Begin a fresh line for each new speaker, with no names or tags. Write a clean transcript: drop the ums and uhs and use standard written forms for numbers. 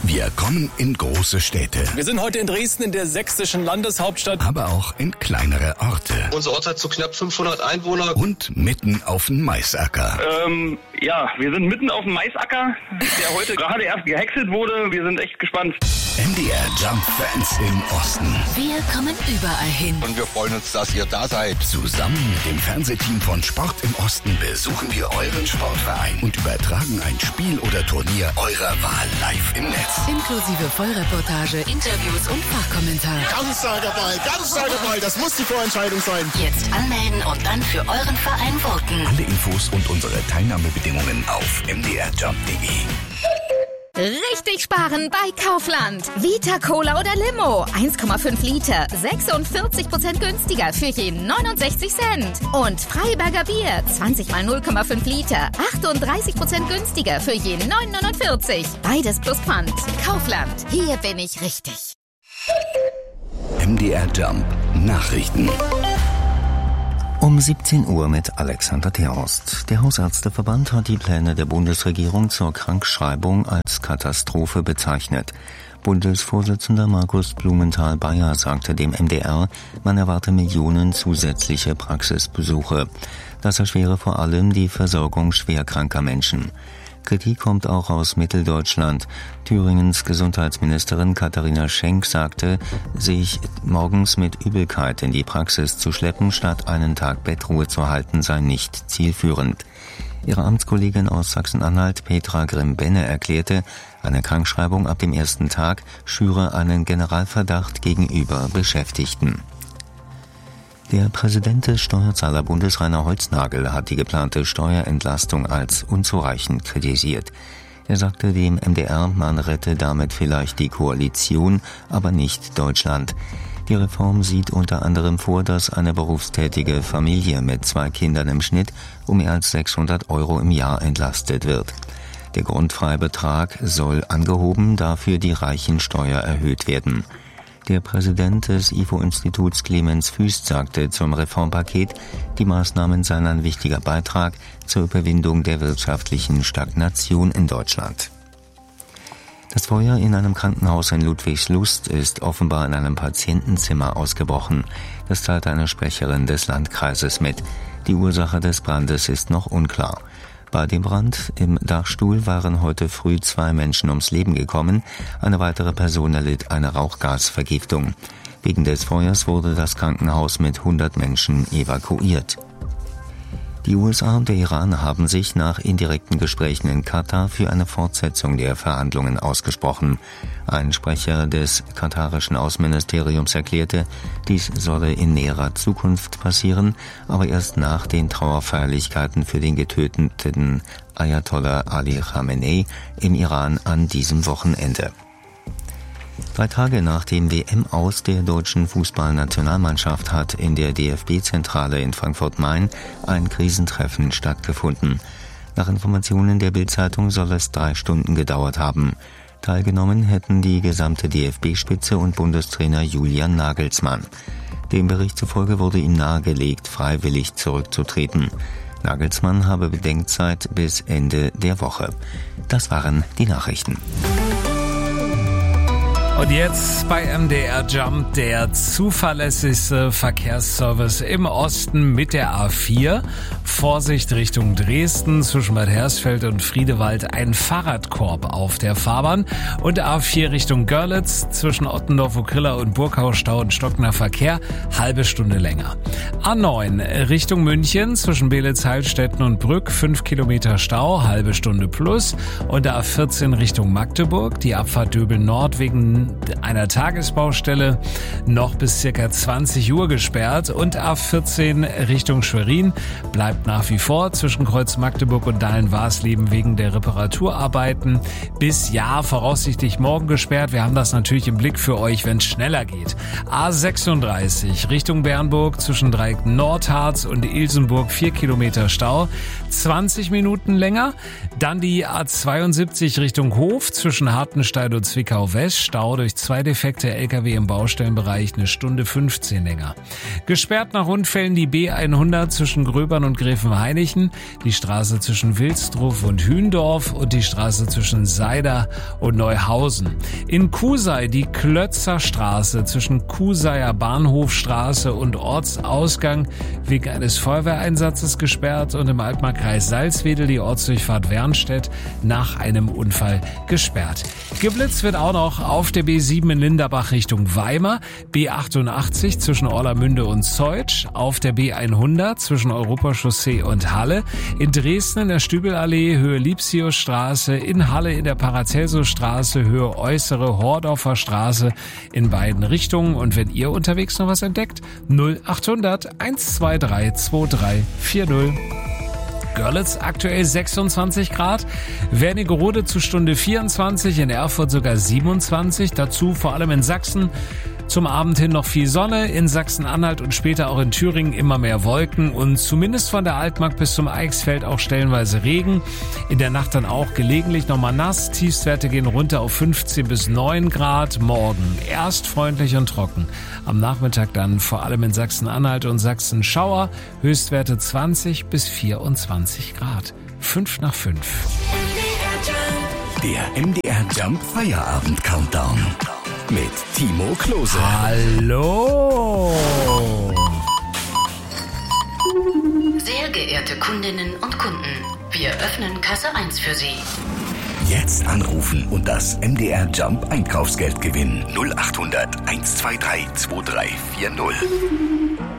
Wir kommen in große Städte.
Wir sind heute in Dresden, in der sächsischen Landeshauptstadt.
Aber auch in kleinere Orte.
Unser Ort hat so knapp 500 Einwohner.
Und mitten auf dem Maisacker.
Ja, wir sind mitten auf dem Maisacker, der heute gerade erst gehäckselt wurde. Wir sind echt gespannt.
MDR Jump Fans im Osten.
Wir kommen überall hin.
Und wir freuen uns, dass ihr da seid.
Zusammen mit dem Fernsehteam von Sport im Osten besuchen wir euren Sportverein und übertragen ein Spiel oder Turnier eurer Wahl live im Netz.
Inklusive Vollreportage, Interviews und Fachkommentar.
Ganz dabei. Das muss die Vorentscheidung sein.
Jetzt anmelden und dann für euren Verein voten.
Alle Infos und unsere Teilnahmebedingungen auf mdrjump.de.
Richtig sparen bei Kaufland. Vita Cola oder Limo. 1,5 Liter. 46% günstiger für je 69 Cent. Und Freiberger Bier. 20 mal 0,5 Liter. 38% günstiger für je 9,49. Beides plus Pfand. Kaufland. Hier bin ich richtig.
MDR Jump Nachrichten.
Um 17 Uhr mit Alexander Terhorst. Der Hausärzteverband hat die Pläne der Bundesregierung zur Krankschreibung als Katastrophe bezeichnet. Bundesvorsitzender Markus Blumenthal-Beyer sagte dem MDR, man erwarte Millionen zusätzliche Praxisbesuche. Das erschwere vor allem die Versorgung schwerkranker Menschen. Kritik kommt auch aus Mitteldeutschland. Thüringens Gesundheitsministerin Katharina Schenk sagte, sich morgens mit Übelkeit in die Praxis zu schleppen, statt einen Tag Bettruhe zu halten, sei nicht zielführend. Ihre Amtskollegin aus Sachsen-Anhalt, Petra Grimm-Benne, erklärte, eine Krankschreibung ab dem ersten Tag schüre einen Generalverdacht gegenüber Beschäftigten. Der Präsident des Steuerzahlerbundes Rainer Holznagel hat die geplante Steuerentlastung als unzureichend kritisiert. Er sagte dem MDR, man rette damit vielleicht die Koalition, aber nicht Deutschland. Die Reform sieht unter anderem vor, dass eine berufstätige Familie mit 2 Kindern im Schnitt um mehr als 600 € im Jahr entlastet wird. Der Grundfreibetrag soll angehoben, dafür die Reichensteuer erhöht werden. Der Präsident des IFO-Instituts Clemens Füst sagte zum Reformpaket, die Maßnahmen seien ein wichtiger Beitrag zur Überwindung der wirtschaftlichen Stagnation in Deutschland. Das Feuer in einem Krankenhaus in Ludwigslust ist offenbar in einem Patientenzimmer ausgebrochen. Das teilte eine Sprecherin des Landkreises mit. Die Ursache des Brandes ist noch unklar. Bei dem Brand im Dachstuhl waren heute früh 2 Menschen ums Leben gekommen. Eine weitere Person erlitt eine Rauchgasvergiftung. Wegen des Feuers wurde das Krankenhaus mit 100 Menschen evakuiert. Die USA und der Iran haben sich nach indirekten Gesprächen in Katar für eine Fortsetzung der Verhandlungen ausgesprochen. Ein Sprecher des katarischen Außenministeriums erklärte, dies solle in näherer Zukunft passieren, aber erst nach den Trauerfeierlichkeiten für den getöteten Ayatollah Ali Khamenei im Iran an diesem Wochenende. 3 Tage nach dem WM-Aus der deutschen Fußballnationalmannschaft hat in der DFB-Zentrale in Frankfurt-Main ein Krisentreffen stattgefunden. Nach Informationen der Bild-Zeitung soll es 3 Stunden gedauert haben. Teilgenommen hätten die gesamte DFB-Spitze und Bundestrainer Julian Nagelsmann. Dem Bericht zufolge wurde ihm nahegelegt, freiwillig zurückzutreten. Nagelsmann habe Bedenkzeit bis Ende der Woche. Das waren die Nachrichten.
Und jetzt bei MDR Jump der zuverlässigste Verkehrsservice im Osten mit der A4. Vorsicht Richtung Dresden, zwischen Bad Hersfeld und Friedewald ein Fahrradkorb auf der Fahrbahn. Und A4 Richtung Görlitz, zwischen Ottendorf-Okrilla und Burgau Stau und stockender Verkehr, halbe Stunde länger. A9 Richtung München, zwischen Beelitz-Heilstätten und Brück, 5 Kilometer Stau, halbe Stunde plus. Und A14 Richtung Magdeburg, die Abfahrt Döbel Nord wegen einer Tagesbaustelle noch bis circa 20 Uhr gesperrt. Und A14 Richtung Schwerin bleibt nach wie vor zwischen Kreuz Magdeburg und Dahlen-Warsleben wegen der Reparaturarbeiten bis voraussichtlich morgen gesperrt. Wir haben das natürlich im Blick für euch, wenn es schneller geht. A36 Richtung Bernburg zwischen Dreieck Nordharz und Ilsenburg 4 Kilometer Stau, 20 Minuten länger. Dann die A72 Richtung Hof zwischen Hartenstein und Zwickau West, Stau durch 2 defekte LKW im Baustellenbereich, 1 Stunde 15 länger. Gesperrt nach Unfällen die B100 zwischen Gröbern und Gräfenhainichen, die Straße zwischen Wilsdruf und Hündorf und die Straße zwischen Seider und Neuhausen. In Kusei die Klötzerstraße zwischen Kuseier Bahnhofstraße und Ortsausgang wegen eines Feuerwehreinsatzes gesperrt und im Altmarkkreis Salzwedel die Ortsdurchfahrt Wernstedt nach einem Unfall gesperrt. Geblitzt wird auch noch auf der B7 in Linderbach Richtung Weimar, B88 zwischen Orlamünde und Zeutsch, auf der B100 zwischen Europachaussee und Halle, in Dresden in der Stübelallee Höhe Liebsiusstraße, in Halle in der Paracelsusstraße Höhe Äußere Hordorfer Straße in beiden Richtungen. Und wenn ihr unterwegs noch was entdeckt, 0800 123 2340. Görlitz aktuell 26 Grad, Wernigerode zu Stunde 24, in Erfurt sogar 27, dazu vor allem in Sachsen. Zum Abend hin noch viel Sonne, in Sachsen-Anhalt und später auch in Thüringen immer mehr Wolken und zumindest von der Altmark bis zum Eichsfeld auch stellenweise Regen. In der Nacht dann auch gelegentlich nochmal nass, Tiefstwerte gehen runter auf 15 bis 9 Grad. Morgen erst freundlich und trocken. Am Nachmittag dann vor allem in Sachsen-Anhalt und Sachsen Schauer, Höchstwerte 20 bis 24 Grad. 5 nach 5.
Der MDR Jump Feierabend Countdown. Mit Timo Klose.
Hallo!
Sehr geehrte Kundinnen und Kunden, wir öffnen Kasse 1 für Sie.
Jetzt anrufen und das MDR Jump Einkaufsgeld gewinnen. 0800 123 2340.